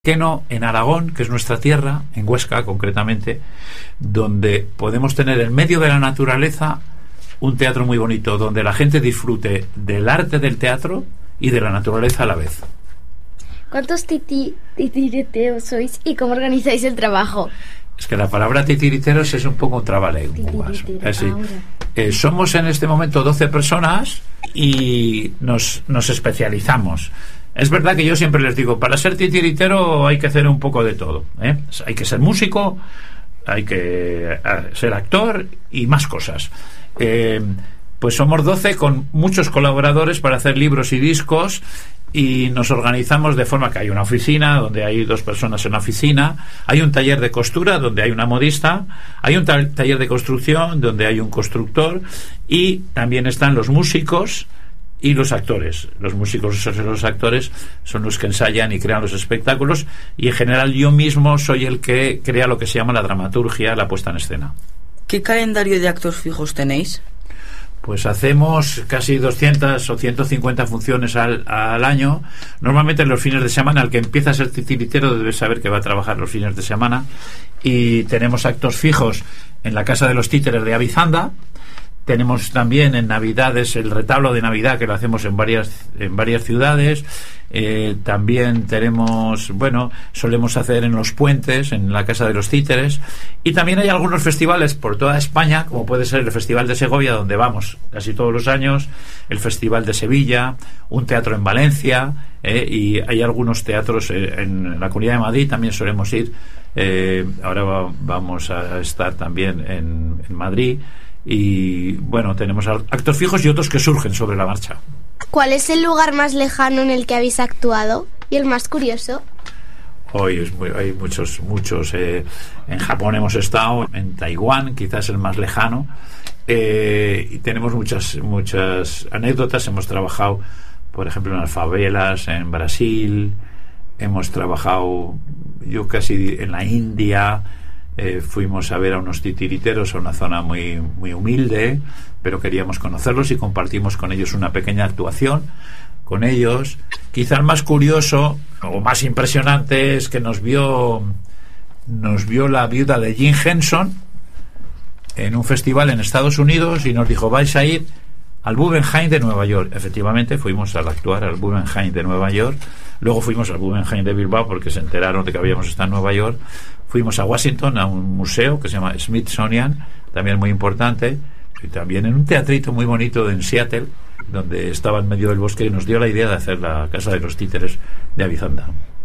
Que no, en Aragón, que es nuestra tierra, en Huesca concretamente, donde podemos tener en medio de la naturaleza un teatro muy bonito, donde la gente disfrute del arte del teatro y de la naturaleza a la vez. ¿Cuántos titiriteros sois y cómo organizáis el trabajo? Es que la palabra titiriteros es un poco un trabalenguas. Somos en este momento 12 personas y nos especializamos. Es verdad que yo siempre les digo, para ser titiritero hay que hacer un poco de todo, ¿eh? Hay que ser músico, hay que ser actor y más cosas. Pues somos 12 con muchos colaboradores para hacer libros y discos, y nos organizamos de forma que hay una oficina donde hay 2 personas en la oficina, hay un taller de costura donde hay una modista, hay un taller de construcción donde hay un constructor, y también están los músicos y los actores. Los músicos y los actores son los que ensayan y crean los espectáculos, y en general yo mismo soy el que crea lo que se llama la dramaturgia, la puesta en escena. ¿Qué calendario de actos fijos tenéis? Pues hacemos casi 200 o 150 funciones al año, normalmente en los fines de semana. El que empieza a ser titiritero debe saber que va a trabajar los fines de semana, y tenemos actos fijos en la Casa de los Títeres de Avizanda. Tenemos también en Navidades el retablo de Navidad, que lo hacemos en varias ciudades. También tenemos, solemos hacer en los puentes, en la Casa de los Títeres. Y también hay algunos festivales por toda España, como puede ser el Festival de Segovia, donde vamos casi todos los años, el Festival de Sevilla, un teatro en Valencia, y hay algunos teatros en la Comunidad de Madrid, también solemos ir. Ahora vamos a estar también en Madrid. Y tenemos actos fijos y otros que surgen sobre la marcha. ¿Cuál es el lugar más lejano en el que habéis actuado y el más curioso? Hoy hay muchos. En Japón hemos estado, en Taiwán quizás el más lejano, y tenemos muchas anécdotas. Hemos trabajado, por ejemplo, en las favelas en Brasil, hemos trabajado yo casi en la India. Fuimos a ver a unos titiriteros a una zona muy, muy humilde, pero queríamos conocerlos y compartimos con ellos una pequeña actuación con ellos. Quizá el más curioso o más impresionante es que nos vio la viuda de Jim Henson en un festival en Estados Unidos, y nos dijo: vais a ir al Guggenheim de Nueva York. Efectivamente fuimos a actuar al Guggenheim de Nueva York. Luego fuimos al Guggenheim de Bilbao porque se enteraron de que habíamos estado en Nueva York. Fuimos a Washington, a un museo que se llama Smithsonian, también muy importante, y también en un teatrito muy bonito en Seattle, donde estaba en medio del bosque, y nos dio la idea de hacer la Casa de los Títeres de Avizanda.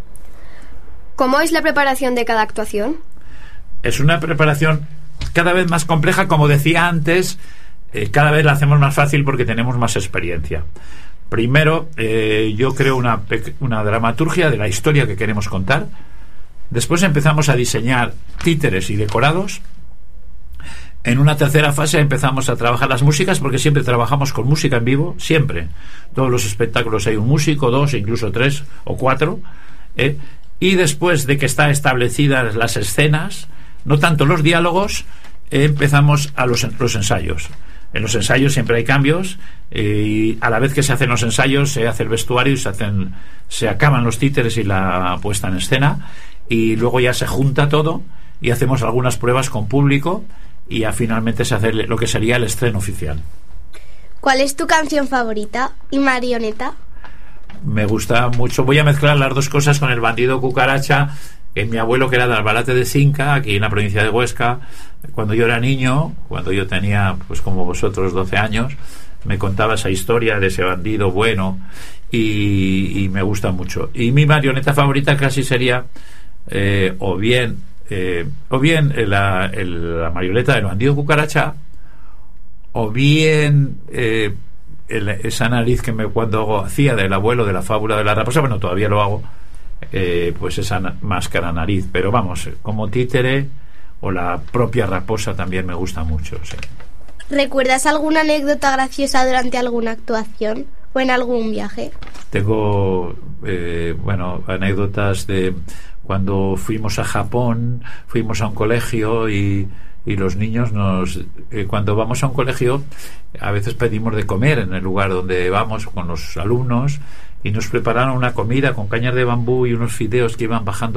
¿Cómo es la preparación de cada actuación? Es una preparación cada vez más compleja, como decía antes. Cada vez la hacemos más fácil porque tenemos más experiencia. Primero, yo creo una dramaturgia de la historia que queremos contar. Después empezamos a diseñar títeres y decorados. En una tercera fase empezamos a trabajar las músicas, porque siempre trabajamos con música en vivo, siempre. Todos los espectáculos hay un músico, 2, incluso 3 o 4. Y después de que están establecidas las escenas, no tanto los diálogos, empezamos a los ensayos. En los ensayos siempre hay cambios, y a la vez que se hacen los ensayos se hace el vestuario y se acaban los títeres y la puesta en escena, y luego ya se junta todo y hacemos algunas pruebas con público, y ya finalmente se hace lo que sería el estreno oficial. ¿Cuál es tu canción favorita y marioneta? Me gusta mucho. Voy a mezclar las dos cosas con El bandido cucaracha, que mi abuelo, que era de Albalate de Cinca, aquí en la provincia de Huesca, cuando yo era niño, cuando yo tenía, pues como vosotros, 12 años, me contaba esa historia de ese bandido bueno, y me gusta mucho. Y mi marioneta favorita casi sería o bien la marioneta del bandido cucaracha, o bien esa nariz que cuando hacía del abuelo de la fábula de la raposa, todavía lo hago, pues esa máscara nariz. Pero vamos, como títere o la propia raposa también me gusta mucho, sí. ¿Recuerdas alguna anécdota graciosa durante alguna actuación o en algún viaje? Tengo anécdotas de cuando fuimos a Japón. Fuimos a un colegio y los niños cuando vamos a un colegio, a veces pedimos de comer en el lugar donde vamos con los alumnos, y nos prepararon una comida con cañas de bambú y unos fideos que iban bajando